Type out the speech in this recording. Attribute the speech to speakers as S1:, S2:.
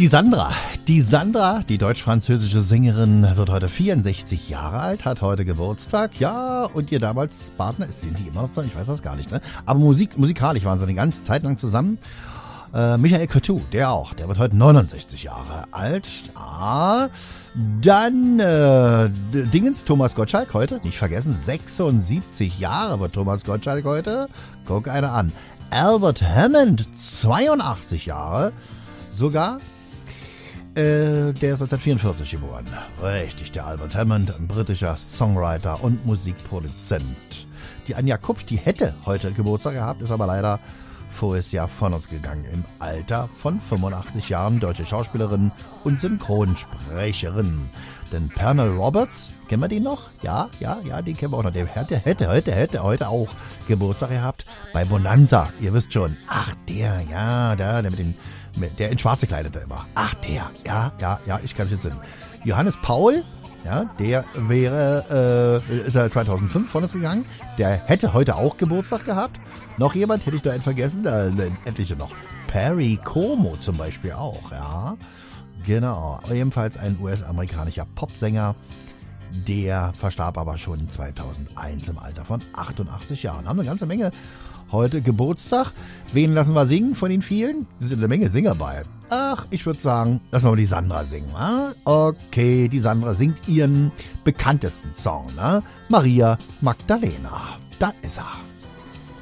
S1: Die Sandra, die deutsch-französische Sängerin, wird heute 64 Jahre alt, hat heute Geburtstag. Ja, und ihr damals Partner, sind die immer noch zusammen? Ich weiß das gar nicht, ne? Aber musikalisch waren sie eine ganze Zeit lang zusammen. Michael Cretu, der wird heute 69 Jahre alt. Ja. Dann Dingens, Thomas Gottschalk heute, nicht vergessen, 76 Jahre wird Thomas Gottschalk heute. Guck einer an. Albert Hammond, 82 Jahre sogar. Der ist 1944 geboren. Richtig, der Albert Hammond, ein britischer Songwriter und Musikproduzent. Die Anja Kupsch, die hätte heute Geburtstag gehabt, ist aber leider voriges Jahr von uns gegangen. Im Alter von 85 Jahren, deutsche Schauspielerin und Synchronsprecherin. Denn Pernell Roberts, kennen wir den noch? Ja, den kennen wir auch noch. Der hätte heute auch Geburtstag gehabt bei Bonanza. Ihr wisst schon. Ach, der der in Schwarz gekleidete immer. Ach, ich kann mich jetzt sehen. Johannes Paul, ja, der ist 2005 von uns gegangen. Der hätte heute auch Geburtstag gehabt. Noch jemand, hätte ich da einen vergessen? Etliche noch. Perry Como zum Beispiel auch, ja. Genau. Ebenfalls ein US-amerikanischer Popsänger. Der verstarb aber schon 2001 im Alter von 88 Jahren. Haben eine ganze Menge heute Geburtstag. Wen lassen wir singen von den vielen? Es sind eine Menge Sänger bei. Ach, ich würde sagen, lassen wir mal die Sandra singen. Ne? Okay, die Sandra singt ihren bekanntesten Song. Ne? Maria Magdalena. Da ist er.